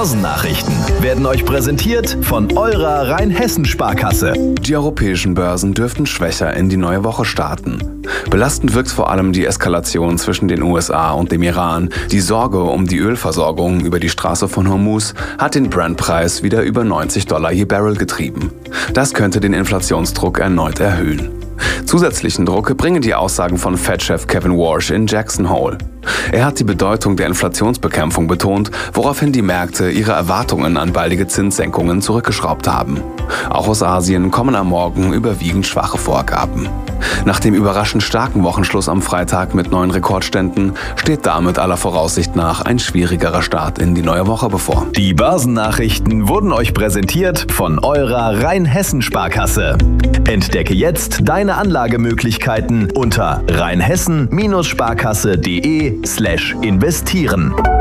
Börsennachrichten werden euch präsentiert von eurer Rheinhessen-Sparkasse. Die europäischen Börsen dürften schwächer in die neue Woche starten. Belastend wirkt vor allem die Eskalation zwischen den USA und dem Iran. Die Sorge um die Ölversorgung über die Straße von Hormuz hat den Brent-Preis wieder über $90 je Barrel getrieben. Das könnte den Inflationsdruck erneut erhöhen. Zusätzlichen Druck bringen die Aussagen von Fed-Chef Kevin Warsh in Jackson Hole. Er hat die Bedeutung der Inflationsbekämpfung betont, woraufhin die Märkte ihre Erwartungen an baldige Zinssenkungen zurückgeschraubt haben. Auch aus Asien kommen am Morgen überwiegend schwache Vorgaben. Nach dem überraschend starken Wochenschluss am Freitag mit neuen Rekordständen steht damit aller Voraussicht nach ein schwierigerer Start in die neue Woche bevor. Die Börsennachrichten wurden euch präsentiert von eurer Rheinhessen-Sparkasse. Entdecke jetzt deine Anlagemöglichkeiten unter rheinhessen-sparkasse.de/investieren.